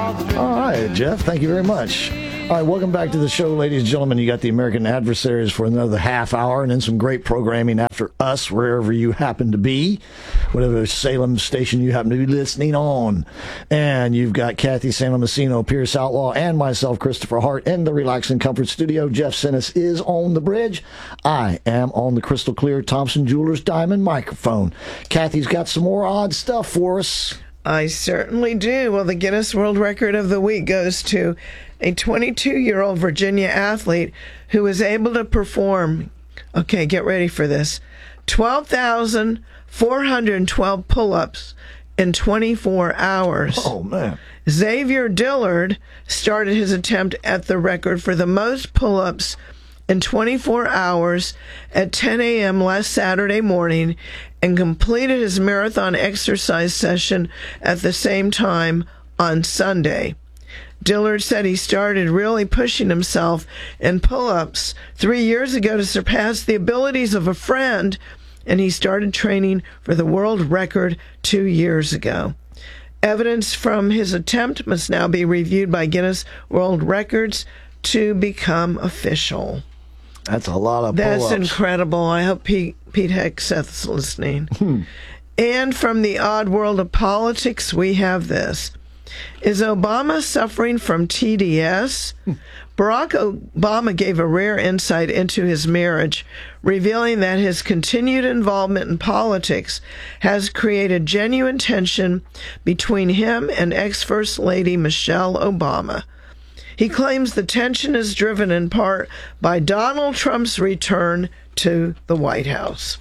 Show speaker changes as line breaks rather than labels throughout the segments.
All right, Jeff, thank you very much. All right, welcome back to the show, ladies and gentlemen. You got the American Adversaries for another half hour, and then some great programming after us, wherever you happen to be, whatever Salem station you happen to be listening on. And you've got Kathy San Masino, Pierce Outlaw, and myself, Christopher Hart, in the Relax and Comfort Studio. Jeff Sinnis is on the bridge. I am on the crystal clear Thompson Jewelers Diamond microphone. Kathy's got some more odd stuff for us.
I certainly do. Well, the Guinness World Record of the week goes to a 22-year-old Virginia athlete who was able to perform, okay, get ready for this, 12,412 pull-ups in 24 hours.
Oh, man.
Xavier Dillard started his attempt at the record for the most pull-ups in 24 hours at 10 a.m. last Saturday morning and completed his marathon exercise session at the same time on Sunday. Dillard said he started really pushing himself in pull-ups 3 years ago to surpass the abilities of a friend, and he started training for the world record 2 years ago. Evidence from his attempt must now be reviewed by Guinness World Records to become official.
That's a lot of pull-ups.
That's incredible. I hope Pete Hegseth's listening. And from the odd world of politics, we have this. Is Obama suffering from TDS? Barack Obama gave a rare insight into his marriage, revealing that his continued involvement in politics has created genuine tension between him and ex-First Lady Michelle Obama. He claims the tension is driven in part by Donald Trump's return to the White House.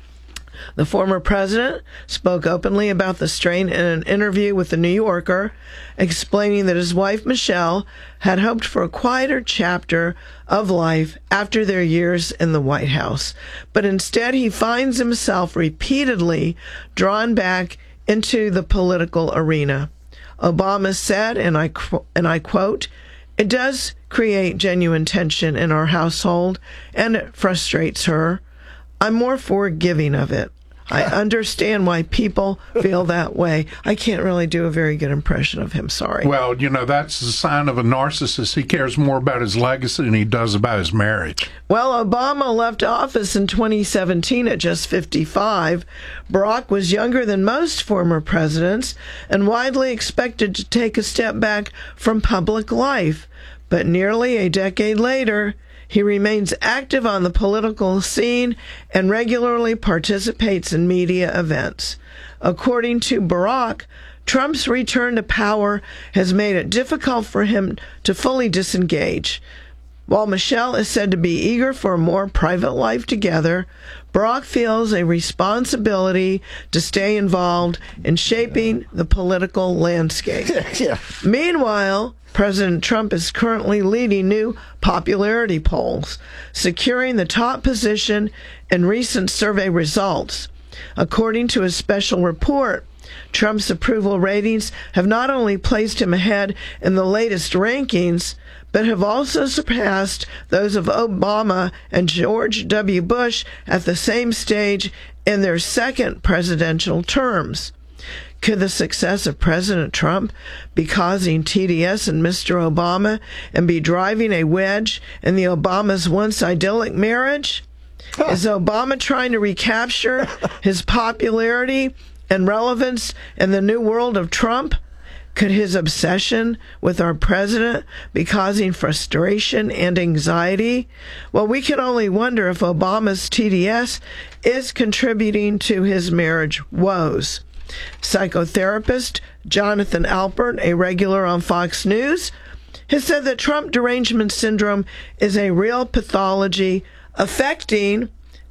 The former president spoke openly about the strain in an interview with The New Yorker, explaining that his wife Michelle had hoped for a quieter chapter of life after their years in the White House, but instead he finds himself repeatedly drawn back into the political arena. Obama said, and I quote, "It does create genuine tension in our household, and it frustrates her. I'm more forgiving of it. I understand why people feel that way." I can't really do a very good impression of him, sorry.
Well, that's the sign of a narcissist. He cares more about his legacy than he does about his marriage.
Well, Obama left office in 2017 at just 55. Barack was younger than most former presidents and widely expected to take a step back from public life. But nearly a decade later, he remains active on the political scene and regularly participates in media events. According to Barack, Trump's return to power has made it difficult for him to fully disengage. While Michelle is said to be eager for a more private life together, Barack feels a responsibility to stay involved in shaping the political landscape.
Yeah.
Meanwhile, President Trump is currently leading new popularity polls, securing the top position in recent survey results. According to a special report, Trump's approval ratings have not only placed him ahead in the latest rankings, but have also surpassed those of Obama and George W. Bush at the same stage in their second presidential terms. Could the success of President Trump be causing TDS in Mr. Obama and be driving a wedge in the Obama's once idyllic marriage? Is Obama trying to recapture his popularity and relevance in the new world of Trump? Could his obsession with our president be causing frustration and anxiety? Well, we can only wonder if Obama's TDS is contributing to his marriage woes. Psychotherapist Jonathan Alpert, a regular on Fox News, has said that Trump derangement syndrome is a real pathology affecting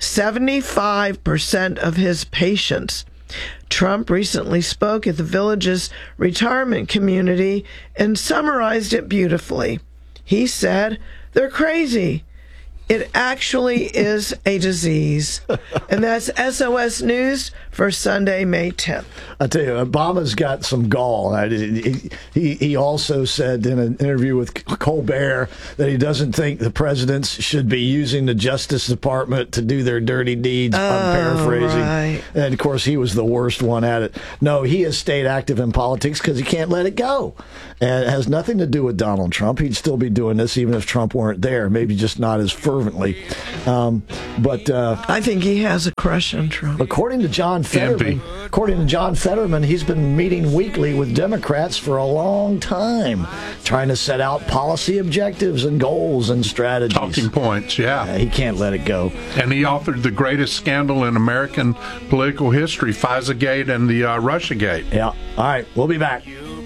75% of his patients. Trump recently spoke at the Village's retirement community and summarized it beautifully. He said, "They're crazy. It actually is a disease. And that's SOS News for Sunday, May 10th.
I tell you, Obama's got some gall. He also said in an interview with Colbert that he doesn't think the presidents should be using the Justice Department to do their dirty deeds. I'm paraphrasing.
Right.
And, of course, he was the worst one at it. No, he has stayed active in politics because he can't let it go. And it has nothing to do with Donald Trump. He'd still be doing this even if Trump weren't there, maybe just not as fervently. But
I think he has a crush on Trump.
according to John Fetterman, he's been meeting weekly with Democrats for a long time, trying to set out policy objectives and goals and strategies.
Talking points, yeah.
He can't let it go.
And he authored the greatest scandal in American political history, FISA-gate and the Russiagate.
Yeah. All right, we'll be back.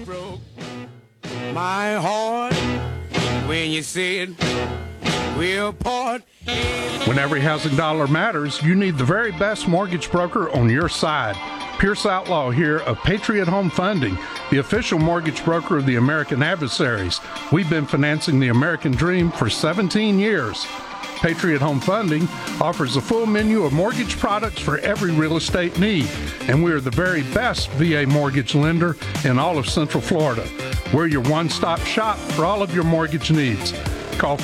My heart, when you said we'll part.
When every housing dollar matters, you need the very best mortgage broker on your side. Pierce Outlaw here of Patriot Home Funding, the official mortgage broker of the American Adversaries. We've been financing the American dream for 17 years. Patriot Home Funding offers a full menu of mortgage products for every real estate need, and we are the very best VA mortgage lender in all of Central Florida. We're your one-stop shop for all of your mortgage needs. Call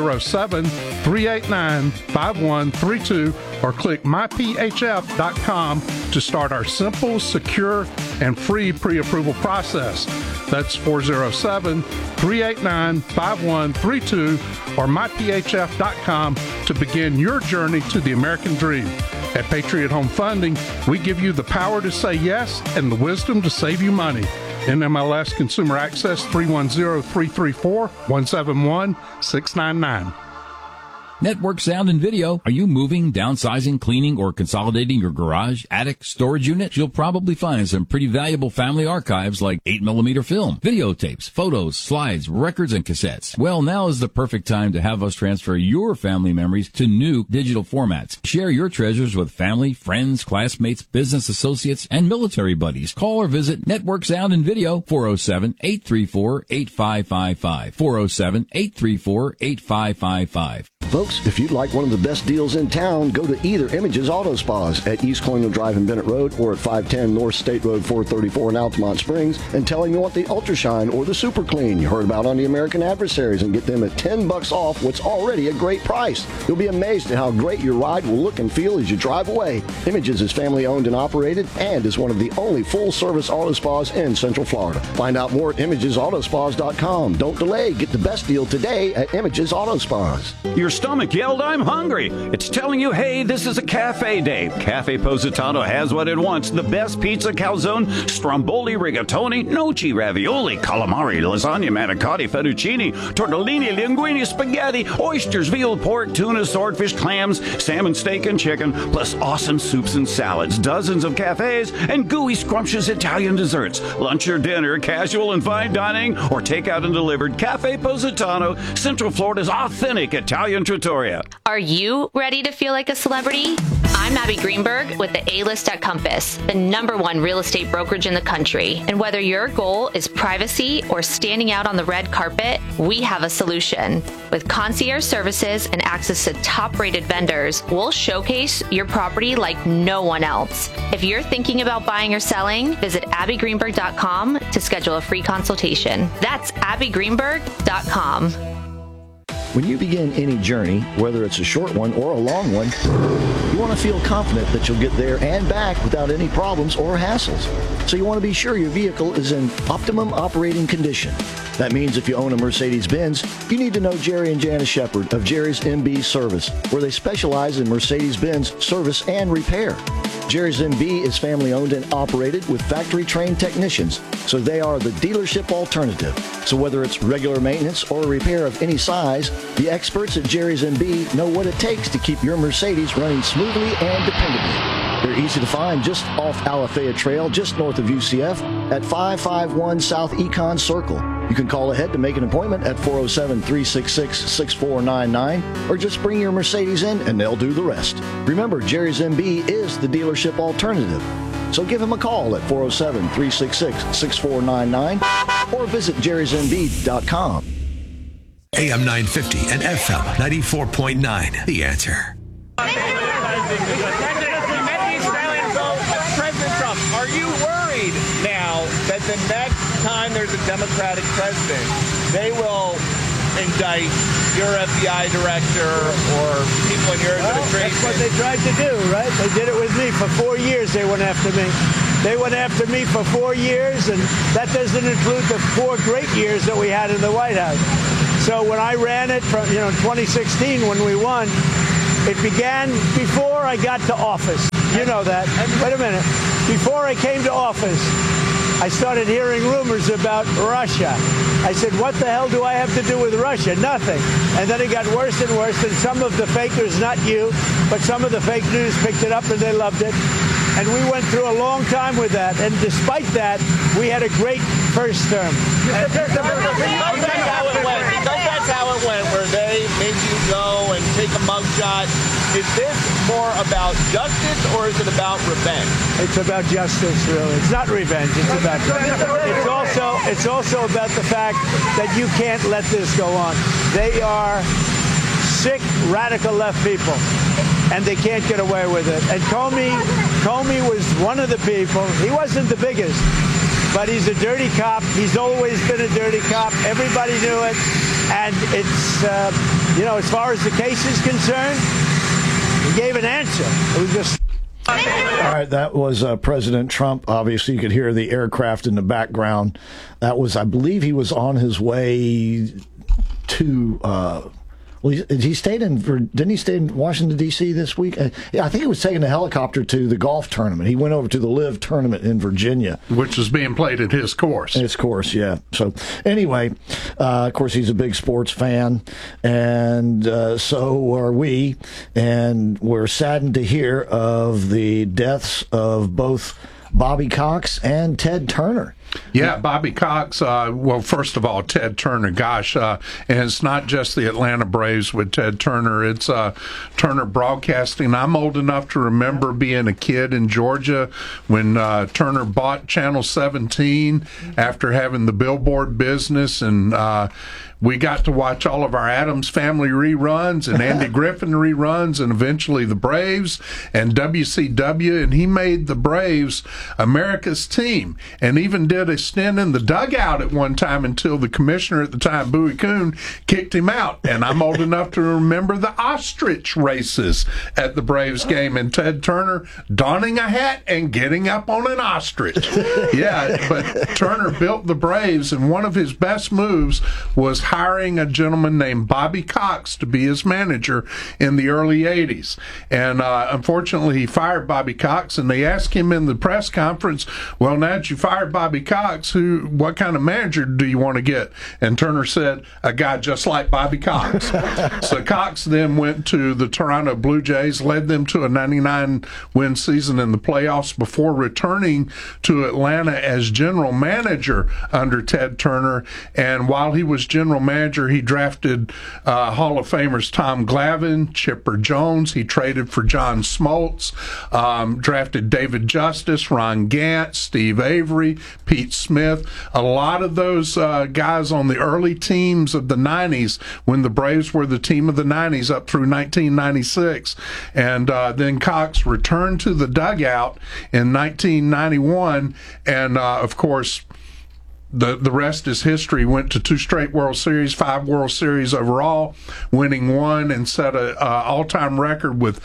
407-389-5132 or click myphf.com to start our simple, secure, and free pre-approval process. That's 407-389-5132 or myphf.com to begin your journey to the American dream. At Patriot Home Funding, we give you the power to say yes and the wisdom to save you money. NMLS Consumer Access 310-334-171-699.
Network Sound and Video. Are you moving, downsizing, cleaning, or consolidating your garage, attic, storage unit? You'll probably find some pretty valuable family archives like 8mm film, videotapes, photos, slides, records, and cassettes. Well, now is the perfect time to have us transfer your family memories to new digital formats. Share your treasures with family, friends, classmates, business associates, and military buddies. Call or visit Network Sound and Video, 407-834-8555. 407-834-8555.
Folks, if you'd like one of the best deals in town, go to either Images Auto Spas at East Colonial Drive in Bennett Road or at 510 North State Road 434 in Altamont Springs and tell them you want the Ultra Shine or the Super Clean you heard about on the American Adversaries and get them at $10 off what's already a great price. You'll be amazed at how great your ride will look and feel as you drive away. Images is family owned and operated and is one of the only full-service auto spas in Central Florida. Find out more at ImagesAutospas.com. Don't delay. Get the best deal today at Images Auto Spas.
Your stomach yelled, "I'm hungry." It's telling you, hey, this is a cafe day. Cafe Positano has what it wants. The best pizza, calzone, stromboli, rigatoni, noci, ravioli, calamari, lasagna, manicotti, fettuccine, tortellini, linguine, spaghetti, oysters, veal, pork, tuna, swordfish, clams, salmon, steak, and chicken, plus awesome soups and salads, dozens of cafes, and gooey, scrumptious Italian desserts. Lunch or dinner, casual and fine dining, or takeout and delivered. Cafe Positano, Central Florida's authentic Italian trattoria.
Are you ready to feel like a celebrity? I'm Abby Greenberg with the A-List at Compass, the #1 real estate brokerage in the country. And whether your goal is privacy or standing out on the red carpet, we have a solution. With concierge services and access to top-rated vendors, we'll showcase your property like no one else. If you're thinking about buying or selling, visit abbygreenberg.com to schedule a free consultation. That's abbygreenberg.com.
When you begin any journey, whether it's a short one or a long one, you want to feel confident that you'll get there and back without any problems or hassles. So you want to be sure your vehicle is in optimum operating condition. That means if you own a Mercedes-Benz, you need to know Jerry and Janice Shepard of Jerry's MB Service, where they specialize in Mercedes-Benz service and repair. Jerry's MB is family-owned and operated with factory-trained technicians, so they are the dealership alternative. So whether it's regular maintenance or a repair of any size, the experts at Jerry's MB know what it takes to keep your Mercedes running smoothly and dependably. They're easy to find just off Alafaya Trail, just north of UCF, at 551 South Econ Circle. You can call ahead to make an appointment at 407-366-6499, or just bring your Mercedes in and they'll do the rest. Remember, Jerry's MB is the dealership alternative. So give him a call at 407-366-6499 or visit jerrysmb.com.
AM 950 and FM 94.9. The Answer.
President Trump, are you worried now that the next time there's a Democratic president, they will indict your FBI director or people in your administration?
That's what they tried to do, right? They did it with me. For 4 years, they went after me. They went after me for 4 years, and that doesn't include the 4 great years that we had in the White House. So when I ran it from 2016 when we won, it began before I got to office. You know that. Wait a minute. Before I came to office, I started hearing rumors about Russia. I said, what the hell do I have to do with Russia? Nothing. And then it got worse and worse, and some of the fakers, not you, but some of the fake news picked it up and they loved it. And we went through a long time with that. And despite that, we had a great first term.
Because that's how it went, where they made you go and take a mugshot. Is this more about justice or is it about revenge?
It's about justice, really. It's not revenge. It's about justice. It's also about the fact that you can't let this go on. They are sick, radical left people, and they can't get away with it. And Comey was one of the people. He wasn't the biggest, but he's a dirty cop. He's always been a dirty cop. Everybody knew it. And it's, as far as the case is concerned, he gave an answer. It was just...
All right, that was President Trump. Obviously, you could hear the aircraft in the background. That was, I believe, he was on his way to... didn't he stay in Washington, D.C. this week? Yeah, I think he was taking a helicopter to the golf tournament. He went over to the Live tournament in Virginia.
Which is being played at his course.
His course, yeah. So, anyway, of course, he's a big sports fan, and so are we. And we're saddened to hear of the deaths of both Bobby Cox and Ted Turner.
Yeah, Bobby Cox, well, first of all, Ted Turner, gosh, and it's not just the Atlanta Braves with Ted Turner, it's Turner Broadcasting. I'm old enough to remember being a kid in Georgia when Turner bought Channel 17 after having the billboard business, and we got to watch all of our Addams Family reruns and Andy Griffin reruns and eventually the Braves and WCW, and he made the Braves America's team and even did a stint in the dugout at one time until the commissioner at the time, Bowie Kuhn, kicked him out. And I'm old enough to remember the ostrich races at the Braves game and Ted Turner donning a hat and getting up on an ostrich. Yeah, but Turner built the Braves, and one of his best moves was hiring a gentleman named Bobby Cox to be his manager in the early 80s. And unfortunately, he fired Bobby Cox, and they asked him in the press conference, well, now that you fired Bobby Cox, what kind of manager do you want to get? And Turner said, a guy just like Bobby Cox. So Cox then went to the Toronto Blue Jays, led them to a 99-win season in the playoffs before returning to Atlanta as general manager under Ted Turner. And while he was general manager, he drafted Hall of Famers Tom Glavine, Chipper Jones. He traded for John Smoltz, drafted David Justice, Ron Gant, Steve Avery, Pete Smith. A lot of those guys on the early teams of the 90s when the Braves were the team of the 90s up through 1996. And then Cox returned to the dugout in 1991, and of course, the rest is history. Went to 2 straight World Series, 5 World Series overall, winning 1 and set a all-time record with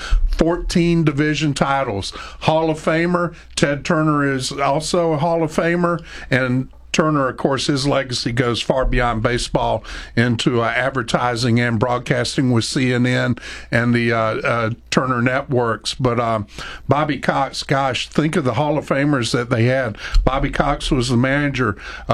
14 division titles. Hall of Famer. Ted Turner is also a Hall of Famer, and Turner, of course, his legacy goes far beyond baseball into advertising and broadcasting with CNN and the Turner networks. But Bobby Cox, gosh, think of the Hall of Famers that they had. Bobby Cox was the manager,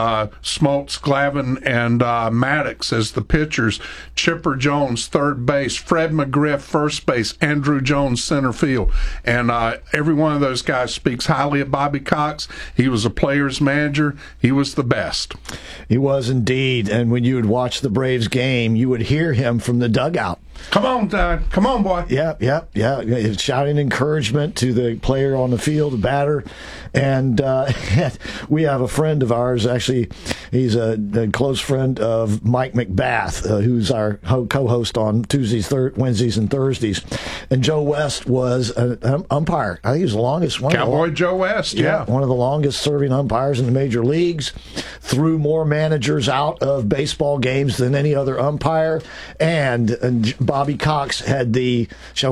Smoltz, Glavine, and Maddox as the pitchers, Chipper Jones, third base, Fred McGriff, first base, Andrew Jones, center field. And every one of those guys speaks highly of Bobby Cox. He was a player's manager. He was was the best.
He was indeed. And when you would watch the Braves game, you would hear him from the dugout.
Come on, Don. Come on, boy.
Yeah. Shouting encouragement to the player on the field, the batter. And we have a friend of ours, actually, he's a close friend of Mike McBath, who's our co-host on Tuesdays, Wednesdays, and Thursdays. And Joe West was an umpire. I think he was the longest one.
Cowboy Joe West, yeah.
One of the longest serving umpires in the major leagues. Threw more managers out of baseball games than any other umpire. And Bobby Cox had the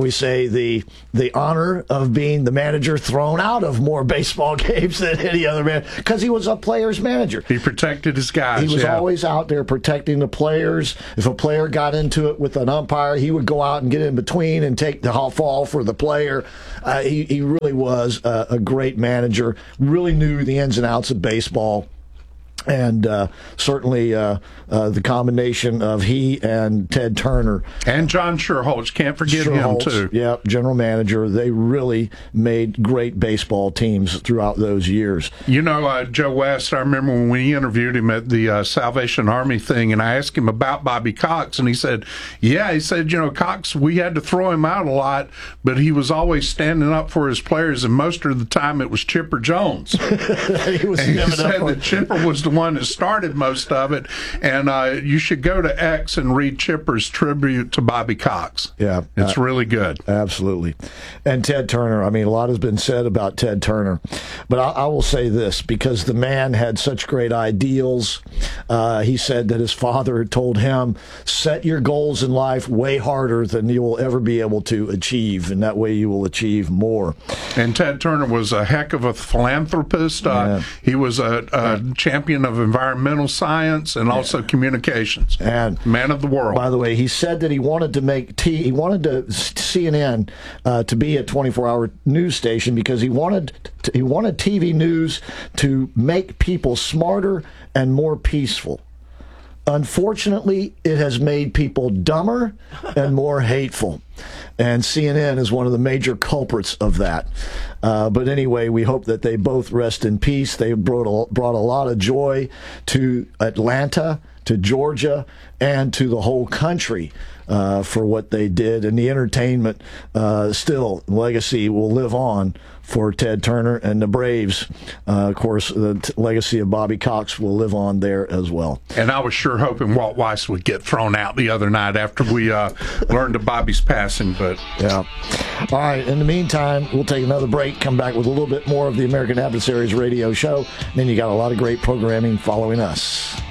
honor of being the manager thrown out of more baseball games than any other man, because he was a player's manager.
He protected his guys.
He was always out there protecting the players. If a player got into it with an umpire, he would go out and get in between and take the fall for the player. He really was a great manager, really knew the ins and outs of baseball. And certainly the combination of he and Ted Turner.
And John Sherholtz, can't forget him, too.
Yeah, general manager. They really made great baseball teams throughout those years.
You know, Joe West, I remember when we interviewed him at the Salvation Army thing, and I asked him about Bobby Cox, and he said, Cox, we had to throw him out a lot, but he was always standing up for his players, and most of the time it was Chipper Jones.
He
said that Chipper was the one that started most of it, and you should go to X and read Chipper's tribute to Bobby Cox.
Yeah,
it's really good.
Absolutely. And Ted Turner, I mean, a lot has been said about Ted Turner, but I will say this, because the man had such great ideals. He said that his father had told him, set your goals in life way harder than you will ever be able to achieve, and that way you will achieve more.
And Ted Turner was a heck of a philanthropist. He was a champion of environmental science and also communications. And man of the world.
By the way, he said that he wanted to make CNN to be a 24-hour news station because he wanted TV news to make people smarter and more peaceful. Unfortunately, it has made people dumber and more hateful. And CNN is one of the major culprits of that. But anyway, we hope that they both rest in peace. They brought a lot of joy to Atlanta, to Georgia, and to the whole country for what they did. And the entertainment legacy will live on for Ted Turner and the Braves. Of course, the legacy of Bobby Cox will live on there as well.
And I was sure hoping Walt Weiss would get thrown out the other night after we learned of Bobby's passing. But
yeah. All right. In the meantime, we'll take another break, come back with a little bit more of the American Adversaries radio show. And then you got a lot of great programming following us.